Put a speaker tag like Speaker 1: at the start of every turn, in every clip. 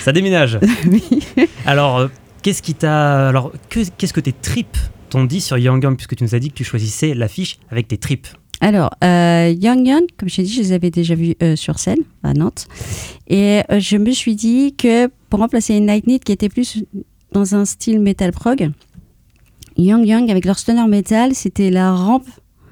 Speaker 1: Ça déménage.
Speaker 2: Oui.
Speaker 1: Alors, qu'est-ce que tes tripes t'ont dit sur Yang Yang, puisque tu nous as dit que tu choisissais l'affiche avec tes tripes?
Speaker 2: Alors, Yang Yang, comme je t'ai dit, je les avais déjà vus sur scène à Nantes. Et je me suis dit que pour remplacer Night Need, qui était plus dans un style metal prog, Yang Yang, avec leur stoner metal, c'était la rampe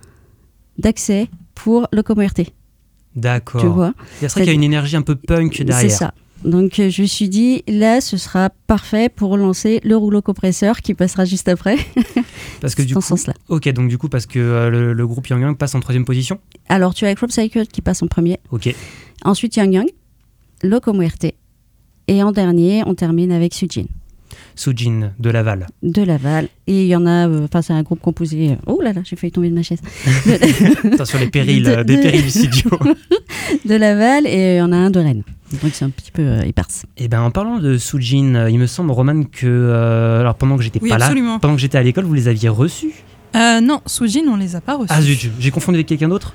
Speaker 2: d'accès pour Loco Muerte.
Speaker 1: D'accord.
Speaker 2: Tu vois,
Speaker 1: C'est vrai qu'il y a une énergie un peu punk derrière.
Speaker 2: c'est ça. Donc je me suis dit, là, ce sera parfait pour lancer le rouleau compresseur qui passera juste après.
Speaker 1: Parce que du
Speaker 2: dans
Speaker 1: coup,
Speaker 2: ce sens-là.
Speaker 1: ok, donc du coup, parce que le groupe Yang Yang passe en 3e position.
Speaker 2: Alors, tu as Crop Cycle qui passe en premier.
Speaker 1: Ok.
Speaker 2: Ensuite, Yang Yang, Loco Muerte. Et en dernier, on termine avec Sujin
Speaker 1: Sujin de Laval.
Speaker 2: de Laval. Et il y en a, c'est un groupe composé. Oh là là, j'ai failli tomber de ma chaise.
Speaker 1: Attention, les périls, des périls du studio.
Speaker 2: De Laval, et il y en a un de Rennes. Donc c'est un petit peu éparse.
Speaker 1: Et ben, en parlant de Sujin, il me semble, Roman, que alors pendant que j'étais
Speaker 3: Oui,
Speaker 1: pas
Speaker 3: absolument.
Speaker 1: là, pendant que j'étais à l'école, vous les aviez reçus.
Speaker 3: Non, Sujin, on les a pas reçus.
Speaker 1: Ah zut, j'ai confondu avec quelqu'un d'autre.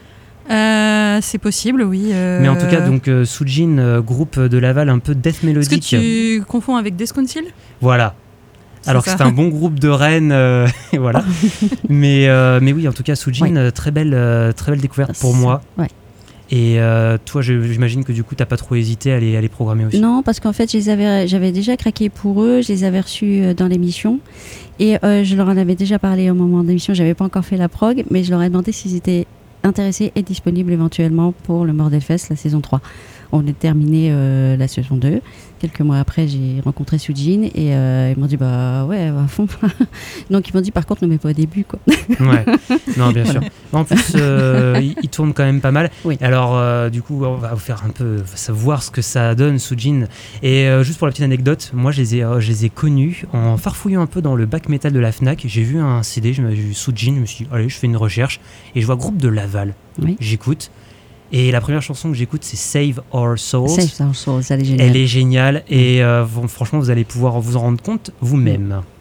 Speaker 3: C'est possible, oui.
Speaker 1: Mais en tout cas, donc Sujin, groupe de Laval un peu death
Speaker 3: Est-ce que
Speaker 1: mélodique.
Speaker 3: tu confonds avec Death Council?
Speaker 1: Voilà. Alors que
Speaker 3: ça.
Speaker 1: c'est un bon groupe de Rennes, et voilà. mais oui, en tout cas, Sujin, très belle découverte pour moi.
Speaker 2: Ouais.
Speaker 1: Et toi, j'imagine que du coup, t'as pas trop hésité à les programmer aussi.
Speaker 2: Non, parce qu'en fait, j'avais déjà craqué pour eux, je les avais reçus dans l'émission. Et je leur en avais déjà parlé au moment de l'émission, j'avais pas encore fait la prog, mais je leur ai demandé s'ils étaient intéressés et disponibles éventuellement pour le Mordelfest, la saison 3. On a terminé la saison 2. Quelques mois après, j'ai rencontré Sujin et ils m'ont dit bah ouais, à fond. Donc ils m'ont dit par contre ne mets pas au début quoi.
Speaker 1: Ouais, non bien sûr. En plus, il tourne quand même pas mal.
Speaker 2: Oui.
Speaker 1: Alors du coup, on va vous faire un peu savoir ce que ça donne, Sujin. Et juste pour la petite anecdote, moi je les ai connus en farfouillant un peu dans le bac métal de la Fnac. J'ai vu un CD, j'ai vu Sujin, je me suis dit allez, je fais une recherche et je vois groupe de Laval.
Speaker 2: Oui.
Speaker 1: J'écoute. Et la première chanson que j'écoute, c'est Save Our Souls.
Speaker 2: Save Our Souls, elle est géniale.
Speaker 1: Elle est géniale et franchement, vous allez pouvoir vous en rendre compte vous-même.